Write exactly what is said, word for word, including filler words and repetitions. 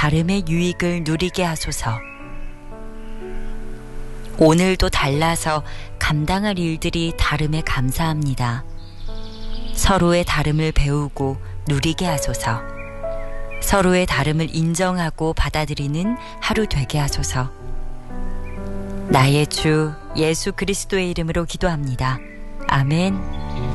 다름의 유익을 누리게 하소서. 오늘도 달라서 감당할 일들이 다름에 감사합니다. 서로의 다름을 배우고 누리게 하소서. 서로의 다름을 인정하고 받아들이는 하루 되게 하소서. 나의 주 예수 그리스도의 이름으로 기도합니다. 아멘.